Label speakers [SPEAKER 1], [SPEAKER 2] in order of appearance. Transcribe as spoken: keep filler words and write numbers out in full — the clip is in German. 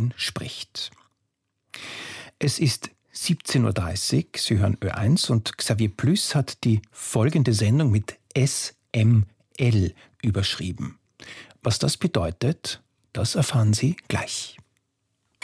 [SPEAKER 1] Leben spricht. Es ist siebzehn Uhr dreißig, Sie hören Ö eins und Xavier Plüss hat die folgende Sendung mit S M L überschrieben. Was das bedeutet, das erfahren Sie gleich.